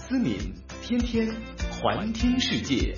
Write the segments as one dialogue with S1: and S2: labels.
S1: 思敏天天环听世界。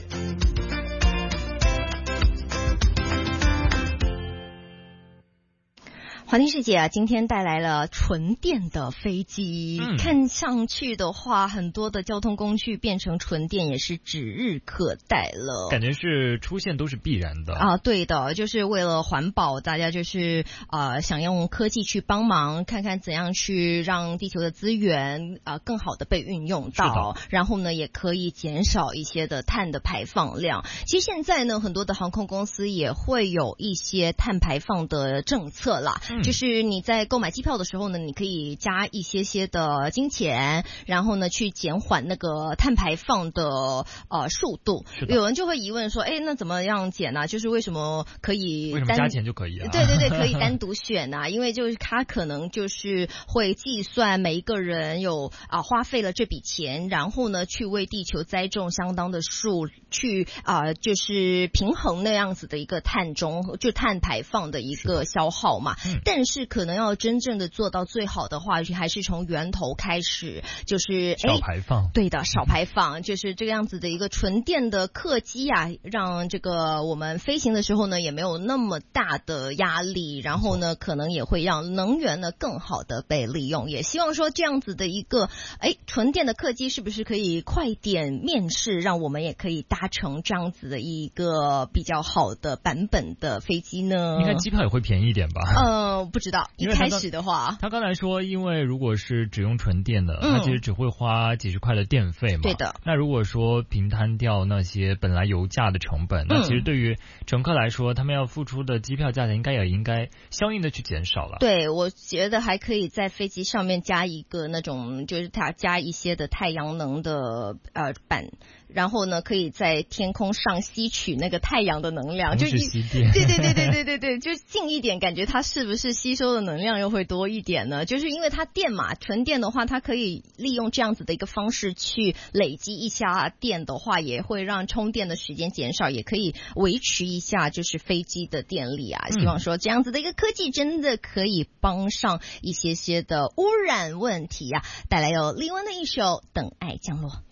S2: 环听世界啊，今天带来了纯电的飞机。看上去的话，很多的交通工具变成纯电也是指日可待了。
S3: 感觉是出现都是必然的
S2: 啊，对的，就是为了环保，大家就是想用科技去帮忙，看看怎样去让地球的资源更好的被运用到，然后呢也可以减少一些的碳的排放量。其实现在呢，很多的航空公司也会有一些碳排放的政策啦。就是你在购买机票的时候呢，你可以加一些的金钱，然后呢去减缓那个碳排放的速度。有人就会疑问说，那怎么样减呢？就是为什么可以
S3: 为什么加钱就可以啊？
S2: 对对对，可以单独选啊，因为就是它可能就是会计算每一个人有花费了这笔钱，然后呢去为地球栽种相当的树，去就是平衡那样子的一个碳排放的一个消耗嘛。但是可能要真正的做到最好的话，还是从源头开始，就是
S3: 少排放。
S2: 对的，少排放，就是这个样子的一个纯电的客机啊，让这个我们飞行的时候呢也没有那么大的压力，然后呢可能也会让能源呢更好的被利用。也希望说这样子的一个纯电的客机是不是可以快点面世，让我们也可以搭乘这样子的一个比较好的版本的飞机呢？
S3: 应该机票也会便宜一点吧？
S2: 不知道，一开始的话，
S3: 他刚才说，因为如果是只用纯电的，他其实只会花几十块的电费嘛。
S2: 对的。
S3: 那如果说平摊掉那些本来油价的成本，那其实对于乘客来说，他们要付出的机票价钱应该相应的去减少了。
S2: 对，我觉得还可以在飞机上面加一个那种，就是它加一些的太阳能的板。然后呢，可以在天空上吸取那个太阳的能量，就
S3: 吸电。
S2: 对，就近一点，感觉它是不是吸收的能量又会多一点呢？就是因为它电嘛，纯电的话，它可以利用这样子的一个方式去累积一下电的话，也会让充电的时间减少，也可以维持一下就是飞机的电力啊。希望说这样子的一个科技真的可以帮上一些的污染问题啊。带来有李玟的一首《等爱降落》。